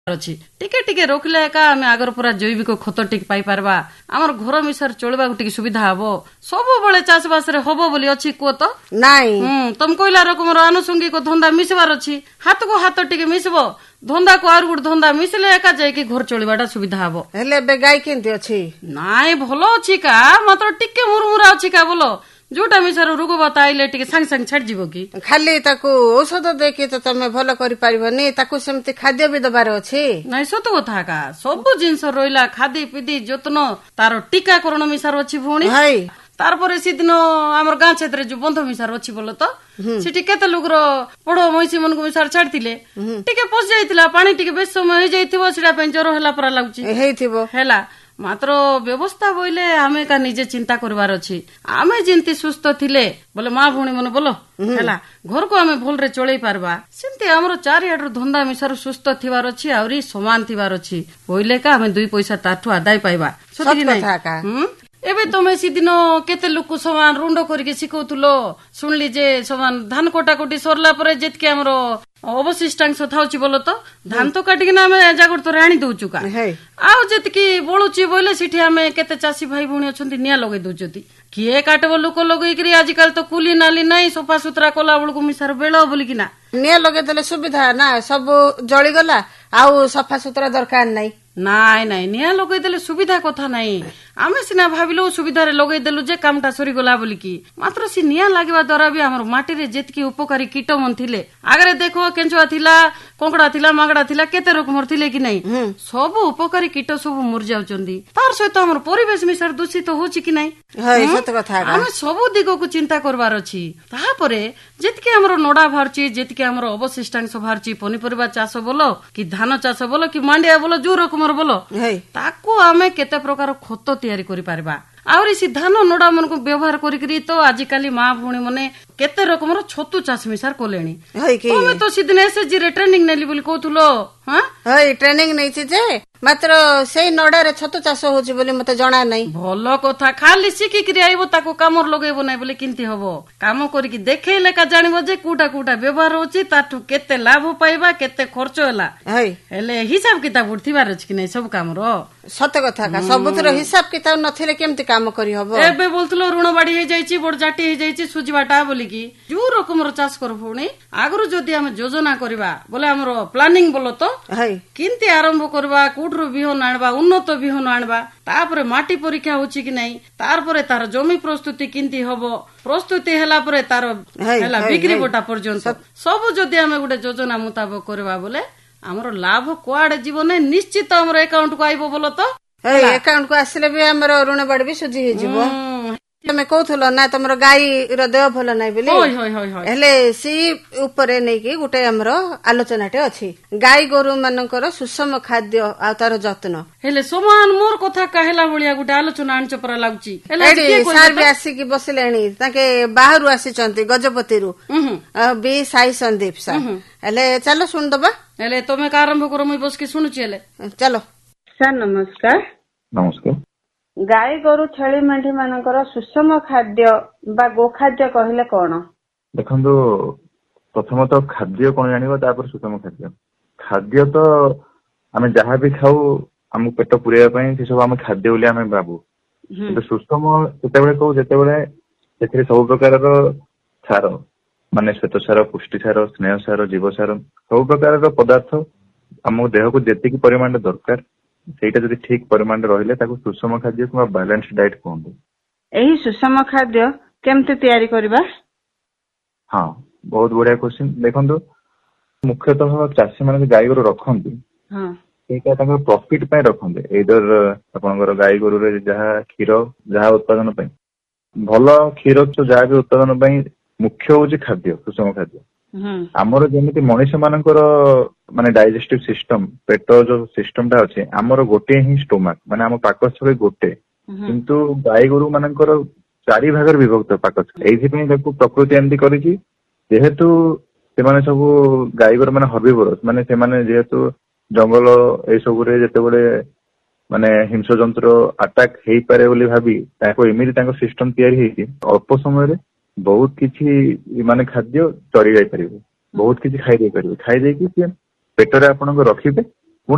ଅଛି ଟିକେ ଟିକେ ରୋକିଲେ ଏକା ଆମେ ଆଗର ପୁରା ଜୈବିକ ଖତ ଟିକେ ପାଇପାରିବା ଆମର ଘର ମିଶାରେ ଚଳିବାକୁ ଟିକେ ସୁବିଧା ହବ ସବୁବେଳେ ଚାଷବାସରେ ହବ ବୋଲି ଅଛି କୁହ ତ ନାଇଁ ତମେ କହିଲା ରକମର ଆନୁଷଙ୍ଗିକ ଧନ୍ଦା ମିଶିବାର ଅଛି ହାତକୁ ହାତ ଟିକେ ମିଶିବ ଧନ୍ଦାକୁ ଆହୁରି ଗୋଟେ ଧନ୍ଦା ମିଶିଲେ ଏକା ଯାଇକି ଘର ଚଳିବାଟା ସୁବିଧା ହବ। ହେଲେ ଏବେ ଗାଈ କେମିତି ଅଛି? ନାଇଁ ଭଲ ଅଛି କା ମାତ୍ର ଟିକେ ମୁରୁମୁରା ଅଛି କା ବୋଲ ଯୋଉଟା ମିଶାରୁ ରୋଗ ବାତା ଆଇଲେ ଟିକେ ସାଙ୍ଗେ ସାଙ୍ଗେ ଛାଡିଯିବ କି ଖାଲି ତାକୁ ଔଷଧ ଦେଇକି ତ ତମେ ଭଲ କରିପାରିବନି ତାକୁ ସେମିତି ଖାଦ୍ୟ ବି ଦବାର ଅଛି। ନାଇଁ ସତ କଥା କା ସବୁ ଜିନିଷ ରହିଲା ଖାଦି ପିଦି ଯତ୍ନ ତାର ଟିକାକରଣ ମିଶାର ଅଛି ଭଉଣୀ ତାରପରେ ସେଦିନ ଆମର ଗାଁ ଛେତ୍ରରେ ଯୋଉ ବନ୍ଧ ମିଶାର ଅଛି ବୋଲ ତ ସେଠି କେତେ ଲୋକର ପୋଡ ମଇଁଷି ମାନଙ୍କୁ ମିଶାର ଛାଡିଥିଲେ ଟିକେ ପଶି ଯାଇଥିଲା ପାଣି ଟିକେ ବେଶୀ ସମୟ ହେଇଯାଇଥିବ ସେଟା ପାଇଁ ଜ୍ୱର ହେଲା ପରା ଲାଗୁଛି ହେଇଥିବ ହେଲା ମାତ୍ର ବ୍ୟବସ୍ଥା ବୋଇଲେ ଆମେ ଏକା ନିଜେ ଚିନ୍ତା କରିବାର ଅଛି ଆମେ ଯେମିତି ସୁସ୍ଥ ଥିଲେ ବୋଲେ ମା ଭଉଣୀ ମାନେ ବୋଲ ହେଲା ଘରକୁ ଆମେ ଭଲରେ ଚଳେଇ ପାରବା ସେମିତି ଆମର ଚାରିଆଡରୁ ଧନ୍ଦା ମିଶାରୁ ସୁସ୍ଥ ଥିବାର ଅଛି ଆହୁରି ସମାନ ଥିବାର ଅଛି ବୋଇଲେ କା ଆମେ 2 ପଇସା ତାଠୁ ଆଦାୟ ପାଇବା ଏବେ ତମେ ସେଦିନ କେତେ ଲୋକ ସମାନ ରୁଣ୍ଡ କରିକି ଶିଖଉଥିଲ ଶୁଣିଲି ଯେ ସମାନ ଧାନ କଟାକଟି ସରିଲା ପରେ ଯେତିକି ଆମର ଅବଶିଷ୍ଟାଂଶ ଥାଉଛି ବୋଲ ତ ଧାନ ତ କାଟିକିନା ଆମେ ଜାଗର ଆଣି ଦଉଛୁ କା ଆଉ ଯେତିକି ବଳୁଛି ବୋଇଲେ ସେଠି ଆମେ କେତେ ଚାଷୀ ଭାଇ ଭଉଣୀ ଅଛନ୍ତି ନିଆଁ ଲଗେଇ ଦଉଛନ୍ତି କିଏ କାଟିବ ଲୋକ ଲଗେଇକିରି ଆଜିକାଲି ତ କୁଲି ନାଲି ନାଇଁ ସଫା ସୁତରା କଲା ବେଳକୁ ମିଶାର ବେଳ ବୋଲିକିନା ନିଆଁ ଲଗେଇଦେଲେ ସୁବିଧା ନା ସବୁ ଜଳିଗଲା ଆଉ ସଫା ସୁତରା ଦରକାର ନାହିଁ। ନାଇଁ ନାଇଁ ନିଆଁ ଲଗେଇଦେଲେ ସୁବିଧା କଥା ନାଇଁ ଆମେ ସିନା ଭାବିଲୁ ସୁବିଧାରେ ଲଗେଇଦେଲୁ ଯେ କାମଟା ସରିଗଲା ବୋଲିକି ମାତ୍ର ସେ ନିଆଁ ଲାଗିବା ଦ୍ୱାରା ବି ଆମର ମାଟିରେ ଯେତିକି ଉପକାରୀ କୀଟ ମନ ଥିଲେ ଆଗରେ ଦେଖ କେଞ୍ଚୁଆ ଥିଲା କଙ୍କଡା ଥିଲା ମାଗଡା ଥିଲା କେତେ ରକମର ଥିଲେ କି ନାଇଁ ସବୁ ଉପକାରୀ କୀଟ ସବୁ ମରିଯାଉଛନ୍ତି ତାର ସହିତ ଆମର ପରିବେଶ ମିଶାର ଦୂଷିତ ହଉଛି କି ନାଇଁ ଆମେ ସବୁ ଦିଗକୁ ଚିନ୍ତା କରିବାର ଅଛି ତାପରେ ଯେତିକି ଆମର ନଡା ବାହାରୁଛି ଯେତିକି ଆମର ଅବଶିଷ୍ଟାଂଶ ବାହାରୁଛି ପନିପରିବା ଚାଷ ବୋଲ କି ଧାନ ଚାଷ ବୋଲ କି ମାଣ୍ଡିଆ ବୋଲ ଯୋଉ ରକମର ବୋଲ ତାକୁ ଆମେ କେତେ ପ୍ରକାର ଖତ ତିଆରି କରିପାରିବା ଆହୁରି ସେ ଧାନ ନଡା ମାନଙ୍କୁ ବ୍ୟବହାର କରିକିରି ତ ଆଜିକାଲି ମା ଭଉଣୀ ମାନେ କେତେ ରକମର ଛତୁ ଚାଷ ମିଶାର କଲେଣି ତମେ ତ ସେଦିନ ଏସଏଚଜି ରେ ଟ୍ରେନିଂ ନେଲି ବୋଲି କହୁଥିଲ ଟ୍ରେନିଂ ନେଇଛି ଯେ ମାତ୍ର ସେଇ ନଡାରେ ଛତୁ ଚାଷ ହଉଛି ବୋଲି ମତେ ଜଣା ନାହିଁ। ଭଲ କଥା ଖାଲି ଶିଖିକିରି ଆଇବ ତାକୁ କାମରେ ଲଗେଇବ ନାହିଁ ବୋଲେ କେମିତି ହବ କାମ କରିକି ଦେଖେଇଲେ କା ଜାଣିବ ଯେ କୋଉଟା କୋଉଟା ବ୍ୟବହାର ହଉଛି ତାଠୁ କେତେ ଲାଭ ପାଇବା କେତେ ଖର୍ଚ୍ଚ ହେଲା ହେଲେ ହିସାବ କିତାବ ଥିବାର ଅଛି କି ନାଇଁ ସବୁ କାମର ସତ କଥା ସବୁଥିର ହିସାବ କିତାବ ନଥିଲେ କେମିତି କାମ କରିହବ। ଏବେ ବୋଲୁଥିଲ ଋଣ ବାଡି ହେଇଯାଇଛି ବଡ ଜାଟି ହେଇଯାଇଛି ସୁଝିବାଟା ବୋଲିକି ଯୋଉ ରକମର ଚାଷ କର ଭଉଣୀ ଆଗରୁ ଯଦି ଆମେ ଯୋଜନା କରିବା ବୋଲେ ଆମର ପ୍ଲାନିଂ ବୋଲ ତ କେମିତି ଆରମ୍ଭ କରିବା କୋଉଠୁ ବିହନ ଆଣିବା ଉନ୍ନତ ବିହନ ଆଣିବା ତାପରେ ମାଟି ପରୀକ୍ଷା ହଉଛି କି ନାଇଁ ତାପରେ ତାର ଜମି ପ୍ରସ୍ତୁତି କେମିତି ହବ ପ୍ରସ୍ତୁତି ହେଲା ପରେ ତାର ହେଲା ବିକ୍ରି ବଟା ପର୍ଯ୍ୟନ୍ତ ସବୁ ଯଦି ଆମେ ଗୋଟେ ଯୋଜନା ମୁତାବକ କରିବା ବୋଲେ ଆମର ଲାଭ କୁଆଡେ ଯିବ ନାହିଁ ନିଶ୍ଚିତ ଆମର ଆକାଉଣ୍ଟ କୁ ଆଇବ ବୋଲ ତ ଆକାଉଣ୍ଟ କୁ ଆସିଲେ ବି ଆମର ଋଣ ବାଡି ବି ସୁଝି ହେଇଯିବ। ତମେ କହୁଥିଲ ନା ତମର ଗାଈର ଦେହ ଭଲ ନାହିଁ ବୋଲି ହେଲେ ସେ ଉପରେ ନେଇକି ଗୋଟେ ଆମର ଆଲୋଚନାଟେ ଅଛି ଗାଈ ଗୋରୁ ମାନଙ୍କର ସୁଷମ ଖାଦ୍ୟ ଆଉ ତାର ଯତ୍ନ ହେଲେ ସମାନ ମୋର କଥା କହିଲା ଭଳିଆ ଗୋଟେ ଆଲୋଚନା ଆଣିଛ ପରା ଲାଗୁଛି ସାର୍ ବି ଆସିକି ବସିଲେଣି ତାଙ୍କେ ବାହାରୁ ଆସିଛନ୍ତି ଗଜପତିରୁ ବି ସାଇ ସନ୍ଦୀପ ସାର୍ ହେଲେ ଚାଲ ଶୁଣିଦବା ହେଲେ ତମେ ଆରମ୍ଭ କର ମୁଇଁ ବସିକି ଶୁଣୁଛି ହେଲେ ଚାଲ ସାର୍ ନମସ୍କାର। ନମସ୍କାର। ଗାଈ ଗୋରୁ ଛେଳି ମେଣ୍ଢି ମାନଙ୍କର ସୁଷମ ଖାଦ୍ୟ ବା ଗୋଖାଦ୍ୟ କହିଲେ କଣ? ଦେଖନ୍ତୁ ପ୍ରଥମତଃ ଖାଦ୍ୟ କଣ ଜାଣିବା ତାପରେ ସୁଷମ ଖାଦ୍ୟ ଖାଦ୍ୟ ତ ଆମେ ଯାହା ବି ଖାଉ ଆମକୁ ପେଟ ପୁରେଇବା ପାଇଁ ସେ ସବୁ ଆମେ ଖାଦ୍ୟ ବୋଲି ଆମେ ଭାବୁ କିନ୍ତୁ ସୁଷମ ସେତେବେଳେ କହୁ ଯେତେବେଳେ ସେଥିରେ ସବୁ ପ୍ରକାରର ସାର ମାନେ ଶ୍ୱେତ ସାର ପୁଷ୍ଟି ସାର ସ୍ନେହ ସାର ଜୀବ ସାର ସବୁ ପ୍ରକାରର ପଦାର୍ଥ ଆମ ଦେହକୁ ଯେତିକି ପରିମାଣରେ ଦରକାର ସେଇଟା ଯଦି ଠିକ ପରିମାଣରେ ରହିଲେ ତାକୁ ସୁଷମ ଖାଦ୍ୟ କିମ୍ବା ବାଲାନ୍ସ ଡାଏଟ କୁହନ୍ତୁ। ଏହି ସୁଷମ ଖାଦ୍ୟ କେମିତି ତିଆରି କରିବା? ହଁ ବହୁତ ବଢିଆ କ୍ୱେଶ୍ଚିନ୍। ଦେଖନ୍ତୁ ମୁଖ୍ୟତଃ ଚାଷୀ ମାନେ ଗାଈ ଗୋରୁ ରଖନ୍ତି ସେଇଟା ତାଙ୍କର ପ୍ରଫିଟ ପାଇଁ ରଖନ୍ତି ଏଇଦର ଆପଣଙ୍କର ଗାଈ ଗୋରୁରେ ଯାହା କ୍ଷୀର ଯାହା ଉତ୍ପାଦନ ପାଇଁ ଭଲ କ୍ଷୀର ଯାହା ବି ଉତ୍ପାଦନ ପାଇଁ ମୁଖ୍ୟ ହଉଛି ଖାଦ୍ୟ ସୁଷମ ଖାଦ୍ୟ। ଆମର ଯେମିତି ମଣିଷ ମାନଙ୍କର ମାନେ ଡାଇଜେଷ୍ଟିଭ ସିଷ୍ଟମ ପେଟ ଯୋଉ ସିଷ୍ଟମ ଟା ଅଛି ଆମର ଗୋଟିଏ ହିଁ ଷ୍ଟୋମାକ ମାନେ ଆମ ପାକସ୍ଥଳୀ ଗୋଟେ କିନ୍ତୁ ଗାଈ ଗୋରୁ ମାନଙ୍କର 4 ଭାଗରେ ବିଭକ୍ତ ପାକସ୍ଥଳୀ ଏଇଥିପାଇଁ ତାକୁ ପ୍ରକୃତି ଏମିତି କରିଛି ଯେହେତୁ ସେମାନେ ସବୁ ଗାଈ ଗୋରୁ ମାନେ ହର୍ବିଭୋରସ୍ ମାନେ ସେମାନେ ଯେହେତୁ ଜଙ୍ଗଲ ଏଇସବୁରେ ଯେତେବେଳେ ମାନେ ହିଂସ ଜନ୍ତୁର ଆଟାକ ହେଇପାରେ ବୋଲି ଭାବି ତାକୁ ଏମିତି ତାଙ୍କ ସିଷ୍ଟମ ତିଆରି ହେଇଛି ଅଳ୍ପ ସମୟରେ ବହୁତ କିଛି ମାନେ ଖାଦ୍ୟ ଚରି ଯାଇପାରିବେ ବହୁତ କିଛି ଖାଇ ଦେଇପାରିବେ ଖାଇ ଦେଇକି ସିଏ ପେଟରେ ଆପଣଙ୍କ ରଖିବେ